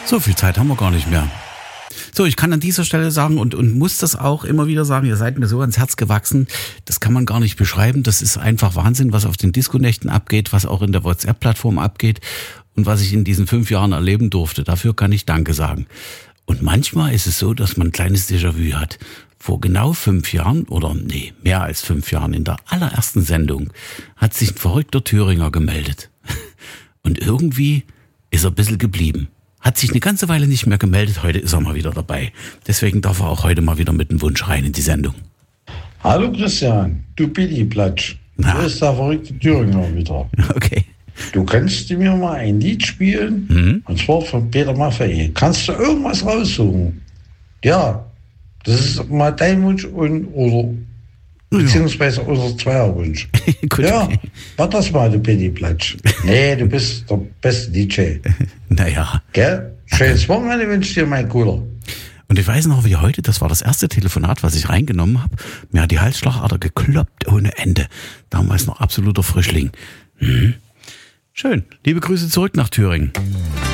So viel Zeit haben wir gar nicht mehr. So, ich kann an dieser Stelle sagen und muss das auch immer wieder sagen, ihr seid mir so ans Herz gewachsen, das kann man gar nicht beschreiben, das ist einfach Wahnsinn, was auf den Disco-Nächten abgeht, was auch in der WhatsApp-Plattform abgeht und was ich in diesen 5 Jahren erleben durfte. Dafür kann ich Danke sagen. Und manchmal ist es so, dass man ein kleines Déjà-vu hat. Vor genau 5 Jahren, oder nee, mehr als 5 Jahren, in der allerersten Sendung, hat sich ein verrückter Thüringer gemeldet. Und irgendwie ist er ein bisschen geblieben. Hat sich eine ganze Weile nicht mehr gemeldet, heute ist er mal wieder dabei. Deswegen darf er auch heute mal wieder mit einem Wunsch rein in die Sendung. Hallo Christian, du Billy-Platsch. Du bist der verrückte Thüringer wieder. Okay. Du kannst mir mal ein Lied spielen, und zwar von Peter Maffay. Kannst du irgendwas raussuchen? Ja, das ist mal dein Wunsch oder beziehungsweise unser Zweierwunsch. Gut, ja, okay. mach das mal, du Billy-Platsch. Nee, du bist der beste DJ. Naja. Gell? Schönes Wochenende wünsche ich dir, mein Cooler. Und ich weiß noch wie heute, das war das erste Telefonat, was ich reingenommen habe. Mir hat die Halsschlagader gekloppt ohne Ende. Damals noch absoluter Frischling. Schön. Liebe Grüße zurück nach Thüringen.